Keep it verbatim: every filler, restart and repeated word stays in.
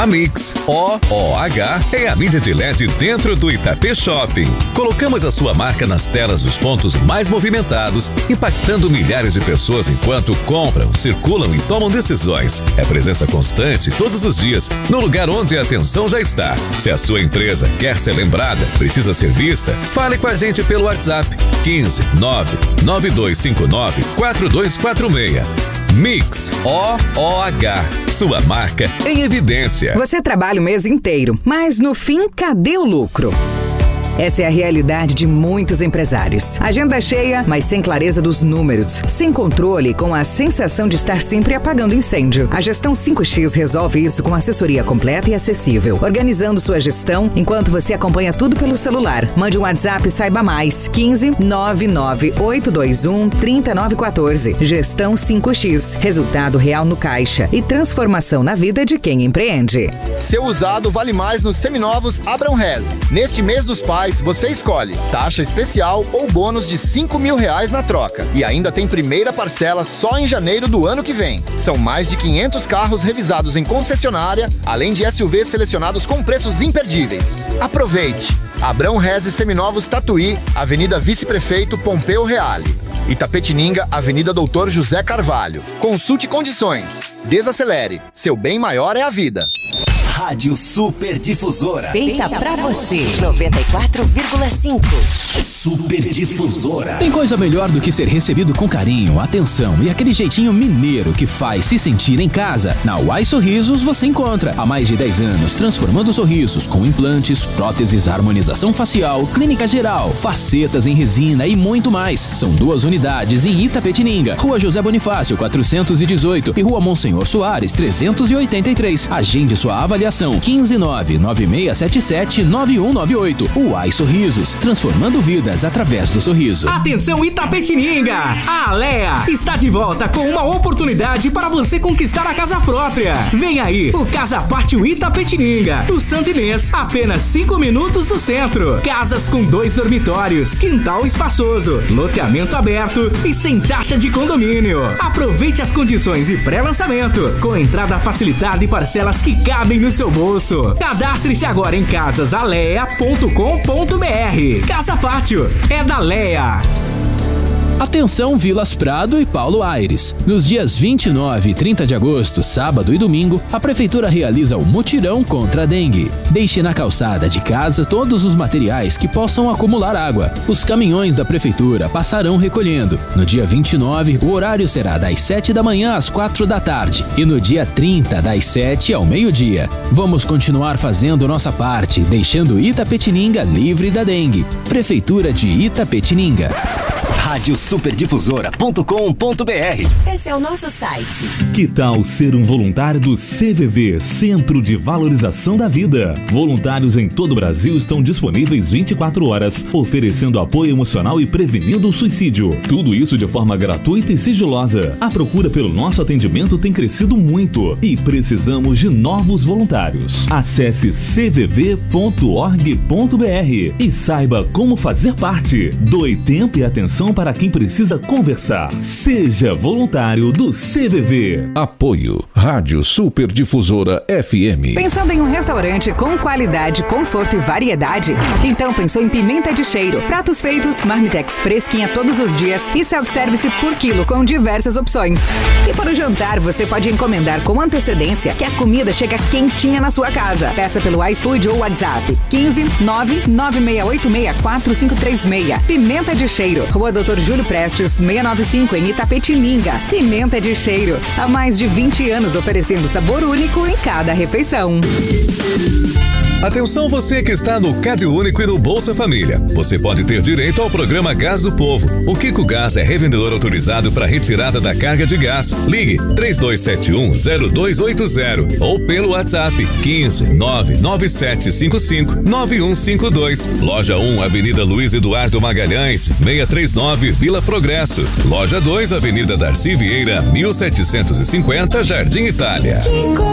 A Mix, O O H, é a mídia de L E D dentro do Itapê Shopping. Colocamos a sua marca nas telas dos pontos mais movimentados, impactando milhares de pessoas enquanto compram, circulam e tomam decisões. É presença constante todos os dias, no lugar onde a atenção já está. Se a sua empresa quer ser lembrada, precisa ser vista, fale com a gente pelo WhatsApp quinze nove nove dois cinco nove quatro dois quatro seis. Mix, O O H, sua marca em evidência. Você trabalha o mês inteiro, mas no fim, cadê o lucro? Essa é a realidade de muitos empresários. Agenda cheia, mas sem clareza dos números. Sem controle, com a sensação de estar sempre apagando incêndio. A Gestão cinco X resolve isso com assessoria completa e acessível, organizando sua gestão enquanto você acompanha tudo pelo celular. Mande um WhatsApp e saiba mais. quinze nove nove oito dois um três nove um quatro. Gestão cinco X. Resultado real no caixa e transformação na vida de quem empreende. Seu usado vale mais nos seminovos Abrão Reze. Neste mês dos pais, você escolhe taxa especial ou bônus de cinco mil reais na troca. E ainda tem primeira parcela só em janeiro do ano que vem. São mais de quinhentos carros revisados em concessionária, além de S U Vs selecionados com preços imperdíveis. Aproveite! Abrão Reze Seminovos Tatuí, Avenida Vice-Prefeito Pompeu Reale. Itapetininga, Avenida Doutor José Carvalho. Consulte condições. Desacelere. Seu bem maior é a vida. Rádio Super Difusora. Feita pra você. noventa e quatro vírgula cinco. Super Difusora. Tem coisa melhor do que ser recebido com carinho, atenção e aquele jeitinho mineiro que faz se sentir em casa. Na Uai Sorrisos você encontra há mais de dez anos transformando sorrisos com implantes, próteses, harmonização facial, clínica geral, facetas em resina e muito mais. São duas unidades em Itapetininga, Rua José Bonifácio quatrocentos e dezoito e Rua Monsenhor Soares trezentos e oitenta e três. Agende sua avaliação quinze nove nove seis sete sete nove um nove oito. Uai Sorrisos, transformando vidas através do sorriso. Atenção Itapetininga! A Alea está de volta com uma oportunidade para você conquistar a casa própria. Vem aí, o Casa Pátio Itapetininga, no Santo Inês, apenas cinco minutos do centro. Casas com dois dormitórios, quintal espaçoso, loteamento aberto e sem taxa de condomínio. Aproveite as condições e pré-lançamento, com entrada facilitada e parcelas que cabem no seu bolso. Cadastre-se agora em casas alea ponto com ponto br. Casa Pátio é da Alea. Atenção Vilas Prado e Paulo Aires. Nos dias vinte e nove e trinta de agosto, sábado e domingo, a Prefeitura realiza o mutirão contra a dengue. Deixe na calçada de casa todos os materiais que possam acumular água. Os caminhões da Prefeitura passarão recolhendo. No dia vinte e nove, o horário será das sete da manhã às quatro da tarde. E no dia trinta, das sete ao meio-dia. Vamos continuar fazendo nossa parte, deixando Itapetininga livre da dengue. Prefeitura de Itapetininga. rádio super difusora ponto com ponto br. Esse é o nosso site. Que tal ser um voluntário do C V V, Centro de Valorização da Vida? Voluntários em todo o Brasil estão disponíveis vinte e quatro horas, oferecendo apoio emocional e prevenindo o suicídio. Tudo isso de forma gratuita e sigilosa. A procura pelo nosso atendimento tem crescido muito e precisamos de novos voluntários. Acesse c v v ponto org ponto br e saiba como fazer parte. Doe tempo e atenção para quem precisa conversar. Seja voluntário do C V V. Apoio Rádio Super Difusora F M. Pensando em um restaurante com qualidade, conforto e variedade? Então pensou em Pimenta de Cheiro. Pratos feitos, marmitex fresquinha todos os dias e self-service por quilo com diversas opções. E para o jantar você pode encomendar com antecedência que a comida chega quentinha na sua casa. Peça pelo iFood ou WhatsApp quinze nove nove seis oito seis quatro cinco três seis. Pimenta de Cheiro, Rua Doutor Júlio Prestes, seiscentos e noventa e cinco, em Itapetininga. Pimenta de Cheiro, há mais de vinte anos oferecendo sabor único em cada refeição. Atenção você que está no Cade Único e no Bolsa Família. Você pode ter direito ao programa Gás do Povo. O Kiko Gás é revendedor autorizado para retirada da carga de gás. Ligue três dois sete um zero dois oito zero ou pelo WhatsApp quinze nove nove sete cinco cinco nove um cinco dois. Loja um, Avenida Luiz Eduardo Magalhães, seiscentos e trinta e nove, Vila Progresso. Loja dois, Avenida Darcy Vieira, mil setecentos e cinquenta, Jardim Itália.